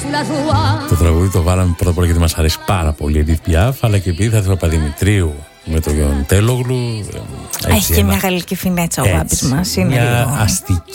Το τραγούδι το βάλαμε πρώτα απ' όλα γιατί μας αρέσει πάρα πολύ η Edith Piaf, αλλά και επειδή θα έρθει ο Παπαδημητρίου με τον Γιον Τέλογλου. Έχει και μια γαλλική φινέτσα ο Βάμπης μας. Είναι μια λίγο αστική